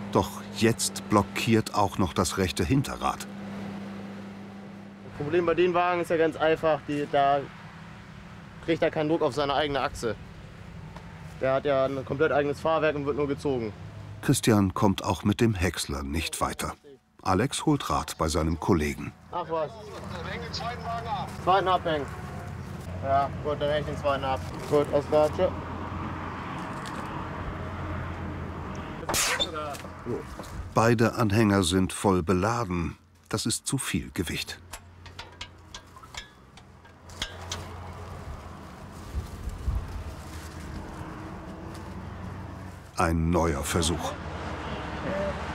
Doch jetzt blockiert auch noch das rechte Hinterrad. Das Problem bei den Wagen ist ja ganz einfach, da kriegt er keinen Druck auf seine eigene Achse. Der hat ja ein komplett eigenes Fahrwerk und wird nur gezogen. Christian kommt auch mit dem Häcksler nicht weiter. Alex holt Rat bei seinem Kollegen. Ach was. Zweiten abhängen. Ja, gut, dann häng ich den zweiten ab. Gut, aus Latsche. Beide Anhänger sind voll beladen. Das ist zu viel Gewicht. Ein neuer Versuch.